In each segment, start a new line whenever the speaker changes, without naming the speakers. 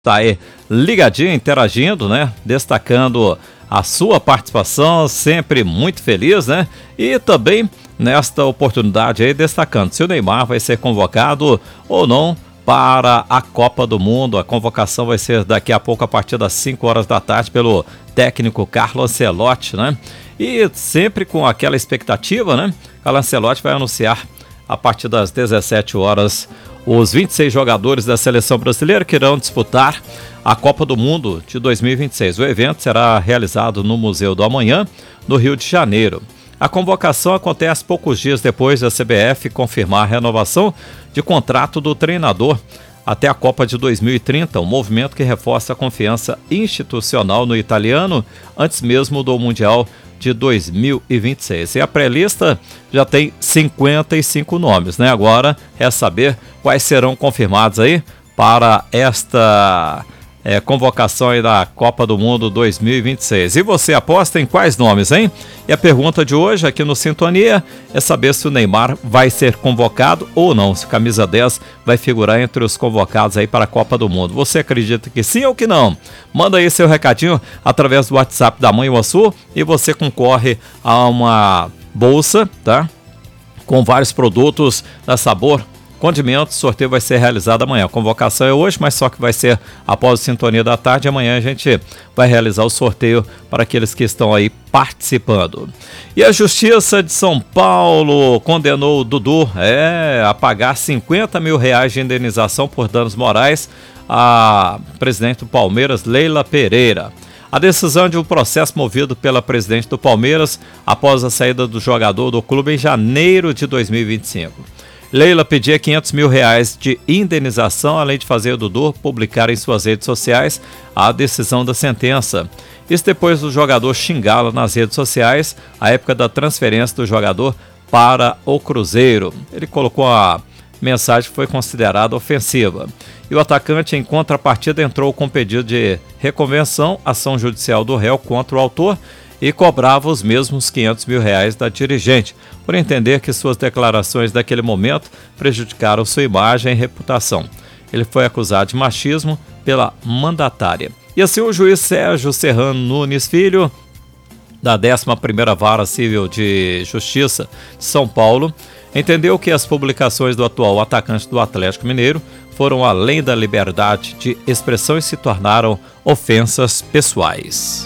Tá aí ligadinho, interagindo, né? Destacando a sua participação, sempre muito feliz, né? E também nesta oportunidade aí destacando se o Neymar vai ser convocado ou não para a Copa do Mundo. A convocação vai ser daqui a pouco a partir das 5 horas da tarde pelo técnico Carlo Ancelotti, né? E sempre com aquela expectativa, né? Carlo Ancelotti vai anunciar a partir das 17 horas os 26 jogadores da seleção brasileira que irão disputar a Copa do Mundo de 2026. O evento será realizado no Museu do Amanhã, no Rio de Janeiro. A convocação acontece poucos dias depois da CBF confirmar a renovação de contrato do treinador até a Copa de 2030, um movimento que reforça a confiança institucional no italiano antes mesmo do Mundial de 2026. E a pré-lista já tem 55 nomes, né? Agora é saber quais serão confirmados aí para esta convocação aí da Copa do Mundo 2026. E você aposta em quais nomes, hein? E a pergunta de hoje aqui no Sintonia é saber se o Neymar vai ser convocado ou não, se o camisa 10 vai figurar entre os convocados aí para a Copa do Mundo. Você acredita que sim ou que não? Manda aí seu recadinho através do WhatsApp da Mãe Uaçu e você concorre a uma bolsa, tá? Com vários produtos da Sabor Condimentos. O sorteio vai ser realizado amanhã. A convocação é hoje, mas só que vai ser após a Sintonia da Tarde. Amanhã a gente vai realizar o sorteio para aqueles que estão aí participando. E a Justiça de São Paulo condenou o Dudu a pagar R$50 mil de indenização por danos morais à presidente do Palmeiras, Leila Pereira. A decisão de um processo movido pela presidente do Palmeiras após a saída do jogador do clube em janeiro de 2025. Leila pedia R$500 mil de indenização, além de fazer o Dudu publicar em suas redes sociais a decisão da sentença. Isso depois do jogador xingá-la nas redes sociais, à época da transferência do jogador para o Cruzeiro. Ele colocou a mensagem que foi considerada ofensiva. E o atacante, em contrapartida, entrou com pedido de reconvenção, ação judicial do réu contra o autor, e cobrava os mesmos R$500 mil da dirigente, por entender que suas declarações daquele momento prejudicaram sua imagem e reputação. Ele foi acusado de machismo pela mandatária. E assim o juiz Sérgio Serrano Nunes Filho, da 11ª Vara Civil de Justiça de São Paulo, entendeu que as publicações do atual atacante do Atlético Mineiro foram além da liberdade de expressão e se tornaram ofensas pessoais.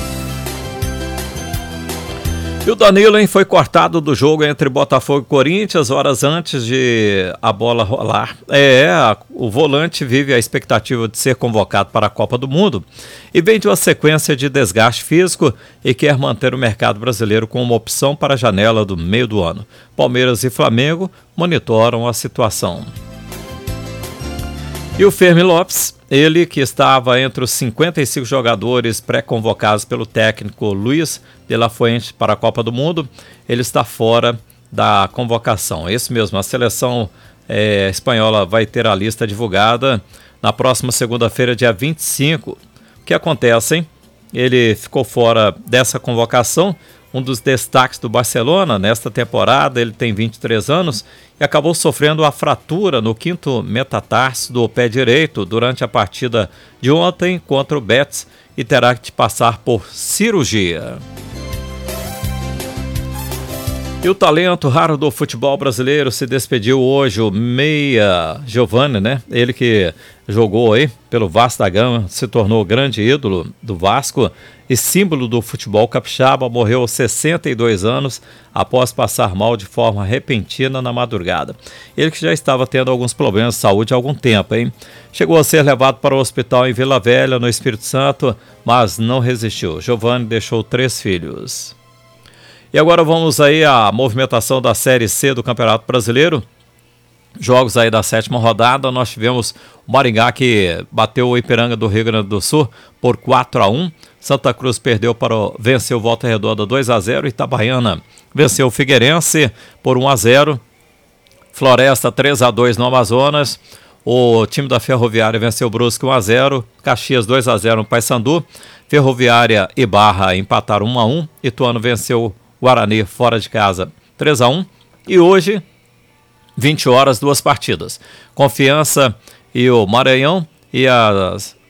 E o Danilo foi cortado do jogo entre Botafogo e Corinthians, horas antes de a bola rolar. O volante vive a expectativa de ser convocado para a Copa do Mundo e vem de uma sequência de desgaste físico e quer manter o mercado brasileiro como uma opção para a janela do meio do ano. Palmeiras e Flamengo monitoram a situação. E o Fermi Lopes, ele que estava entre os 55 jogadores pré-convocados pelo técnico Luiz de la Fuente para a Copa do Mundo, ele está fora da convocação. Isso mesmo, a seleção espanhola vai ter a lista divulgada na próxima segunda-feira, dia 25. O que acontece, hein? Ele ficou fora dessa convocação, um dos destaques do Barcelona nesta temporada. Ele tem 23 anos e acabou sofrendo a fratura no 5º metatarso do pé direito durante a partida de ontem contra o Betis e terá que passar por cirurgia. E o talento raro do futebol brasileiro se despediu hoje, o meia Giovani, né? Ele que jogou aí pelo Vasco da Gama, se tornou grande ídolo do Vasco e símbolo do futebol capixaba, morreu aos 62 anos após passar mal de forma repentina na madrugada. Ele que já estava tendo alguns problemas de saúde há algum tempo, hein? Chegou a ser levado para o hospital em Vila Velha, no Espírito Santo, mas não resistiu. Giovani deixou 3 filhos. E agora vamos aí à movimentação da Série C do Campeonato Brasileiro. Jogos aí da 7ª rodada, nós tivemos o Maringá que bateu o Ipiranga do Rio Grande do Sul por 4-1. Santa Cruz venceu o Volta Redonda 2-0. Itabaiana venceu o Figueirense por 1-0. Floresta 3-2 no Amazonas. O time da Ferroviária venceu o Brusque 1-0. Caxias 2-0 no Paysandu. Ferroviária e Barra empataram 1-1. Ituano venceu Guarani fora de casa 3-1. E hoje, 20 horas, 2 partidas. Confiança e o Maranhão e as